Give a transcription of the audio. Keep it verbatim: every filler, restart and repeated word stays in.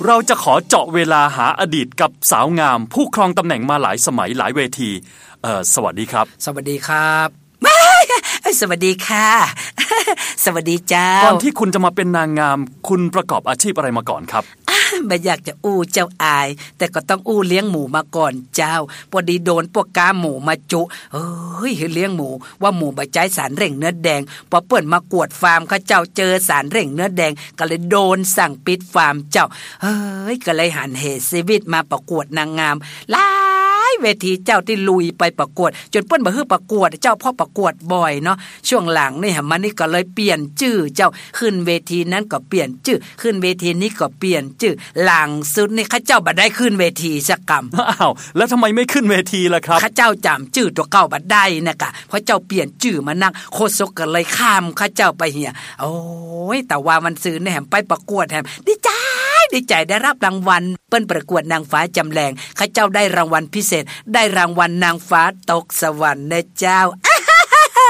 เราจะขอเจาะเวลาหาอดีตกับสาวงามผู้ครองตำแหน่งมาหลายสมัยหลายเวทีเอ่อสวัสดีครับสวัสดีครับสวัสดีค่ะสวัสดีเจ้าก่อนที่คุณจะมาเป็นนางงามคุณประกอบอาชีพอะไรมาก่อนครับไม่อยากจะอู้เจ้าอายแต่ก็ต้องอู้เลี้ยงหมูมาก่อนเจ้าพอดีโดนพวกกาหมูมาจุเอ้ยเลี้ยงหมูว่าหมูใบใจสารเร่งเนื้อแดงพอเปิดมากวดฟาร์มเขาเจ้าเจอสารเร่งเนื้อแดงก็เลยโดนสั่งปิดฟาร์มเจ้าเฮ้ยก็เลยหันเหชีวิตมาประกวดนางงามหลายเวทีเจ้าที่ลุยไปประกวดจนเปิ้นบ่ฮื้อประกวดเจ้าพ่อประกวดบ่อยเนาะช่วงหลังนี่มันนี่ก็เลยเปลี่ยนชื่อเจ้าขึ้นเวทีนั้นก็เปลี่ยนชื่อขึ้นเวทีนี้ก็เปลี่ยนชื่อหลังสุดนี่ข้าเจ้าบ่ได้ขึ้นเวทีสักกำอ้าวแล้วทำไมไม่ขึ้นเวทีล่ะครับข้าเจ้าจำชื่อตัวเก่าบ่ได้นะคะเพราะเจ้าเปลี่ยนชื่อมานั่งโคศกก็เลยข้ามข้าเจ้าไปเหียโอ้ยแต่ว่ามันซื้อแหมไปประกวดแหมดีใจดีใจได้รับรางวัลเปิ้นประกวดนางฟ้าจำแรงข้าเจ้าได้รางวัลพิเศษได้รางวัลนางฟ้าตกสวรรค์นะเจ้า